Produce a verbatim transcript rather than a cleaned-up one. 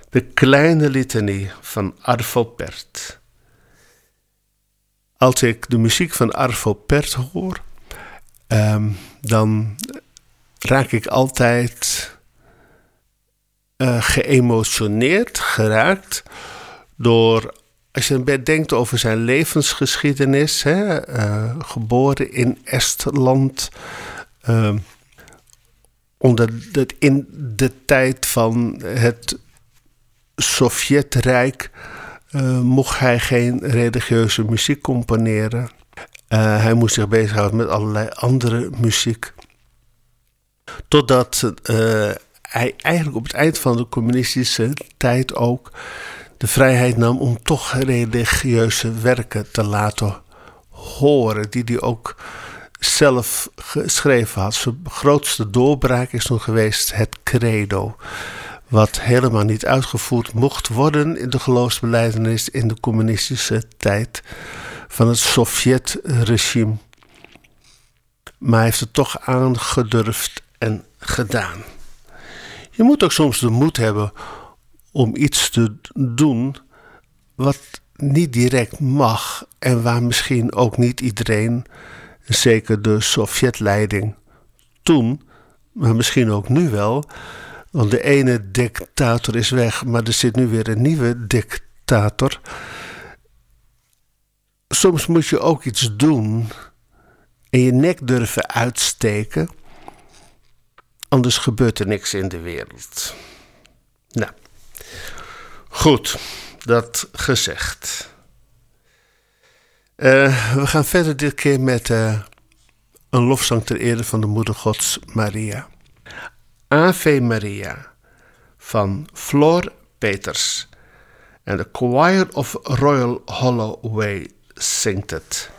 De kleine litanie van Arvo Pärt. Als ik de muziek van Arvo Pärt hoor, um, dan raak ik altijd uh, geëmotioneerd, geraakt door, als je denkt over zijn levensgeschiedenis, hè, uh, geboren in Estland, uh, onder de, in de tijd van het Sovjetrijk uh, mocht hij geen religieuze muziek componeren. Uh, hij moest zich bezighouden met allerlei andere muziek. Totdat uh, hij eigenlijk op het eind van de communistische tijd ook de vrijheid nam om toch religieuze werken te laten horen, die hij ook zelf geschreven had. Zijn grootste doorbraak is nog geweest het Credo, wat helemaal niet uitgevoerd mocht worden in de geloofsbelijdenis in de communistische tijd van het Sovjet-regime. Maar hij heeft het toch aangedurfd en gedaan. Je moet ook soms de moed hebben om iets te doen wat niet direct mag en waar misschien ook niet iedereen, zeker de Sovjetleiding toen, maar misschien ook nu wel, want de ene dictator is weg, maar er zit nu weer een nieuwe dictator. Soms moet je ook iets doen en je nek durven uitsteken, anders gebeurt er niks in de wereld. Nou, goed, dat gezegd. Uh, we gaan verder dit keer met uh, een lofzang ter ere van de Moeder Gods Maria. Ave Maria van Floor Peters en de Choir of Royal Holloway zingt het.